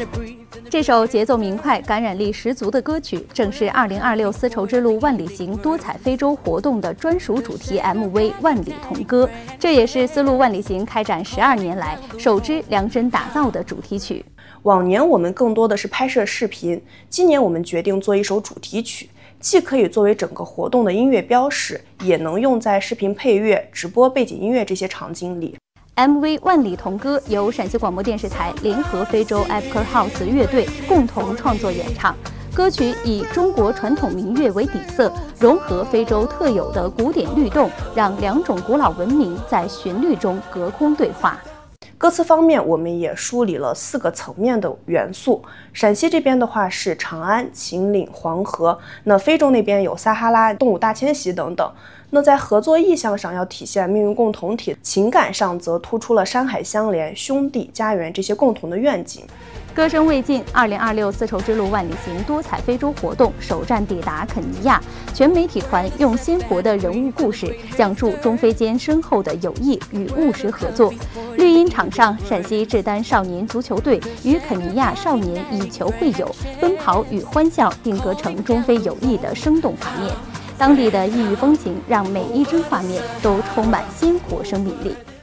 这首节奏明快、感染力十足的歌曲，正是2026丝绸之路万里行多彩非洲活动的专属主题 MV《万里同歌》，这也是丝路万里行开展12年来首支量身打造的主题曲。 往年我们更多的是拍摄视频，今年我们决定做一首主题曲，既可以作为整个活动的音乐标识，也能用在视频配乐、直播背景音乐这些场景里。 MV《万里同歌》由陕西广播电视台联合非洲 Africa House 乐队共同创作演唱。歌曲以中国传统民乐为底色，融合非洲特有的古典律动，让两种古老文明在旋律中隔空对话。 歌词方面，我们也梳理了4个层面的元素。陕西这边的话是长安、秦岭、黄河，那非洲那边有撒哈拉、动物大迁徙等等。那在合作意向上要体现命运共同体，情感上则突出了山海相连、兄弟、家园这些共同的愿景。 歌声未尽，2026丝绸之路万里行多彩非洲活动首站抵达肯尼亚，全媒体团用鲜活的人物故事讲述中非间深厚的友谊与务实合作。绿茵场上，陕西志丹少年足球队与肯尼亚少年以球会友，奔跑与欢笑定格成中非友谊的生动画面。当地的异域风情让每一帧画面都充满鲜活生命力。